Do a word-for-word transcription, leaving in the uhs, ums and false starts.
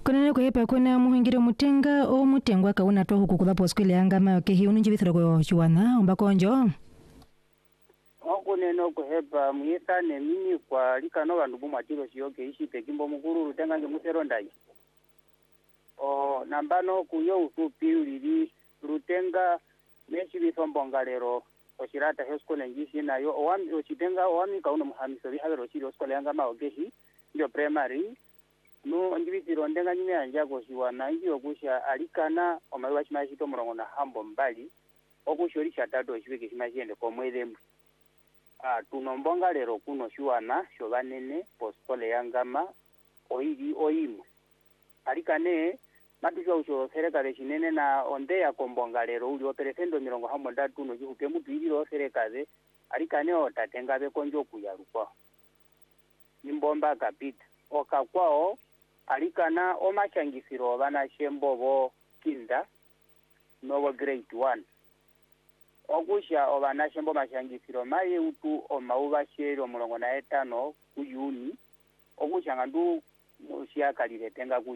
Kuna kuhepa kuna muhingiro mutenga o mutengwa kauna to huku kulapo skule yanga mayo kehi ununjibithiro ko chuana ombako njo okunene okuhepa mwithane mini kwa likano bandu bumwatiro siyoke ishipe kimbo mukuru rutenga nge musero ndai o nambano kuyo usupi ulili rutenga mechi bithombongalero oshirata heskole ngisi nayo owami ochitenga owami kauno muhamiso bihabero chiro skole yanga mayo kehi ndio primary no ndibitiro ndenga nyine anja koshiwana ngiyo kusha alikana omayiwa chimashito murongo na hambo mbali okushori chatado shibeke chimashende komwelemu ah tunombonga lero kuno shiwana shobanene poskole yangama oili oimu alikane matusha usho serikali chinene na ondeya kombonga lero uli operesendo mirongo hambo ndatu no jihupe mutu iliro serikali alikane otatenga bekonjo kuyalukwa nimbomba kapita okakwao alikana omachangisiro bana shembobo kinda nobo grade one okusha obana shembo machangisiro maye utu omauba shero mulongo na etano kuyuni okusha ngandu mushiakalire tenga ku